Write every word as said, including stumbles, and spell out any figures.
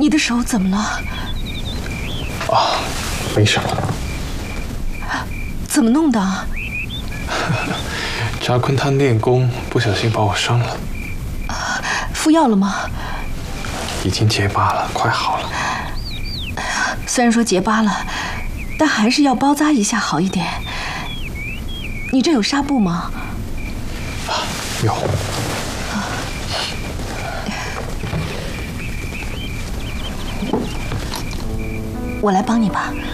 你的手怎么了？ 啊，没事了。 怎么弄的？ 扎坤他练功不小心把我伤了。 啊，敷药了吗？ 已经结疤了，快好了。 虽然说结疤了，但还是要包扎一下好一点。你这有纱布吗？ 啊，有。 我来帮你吧。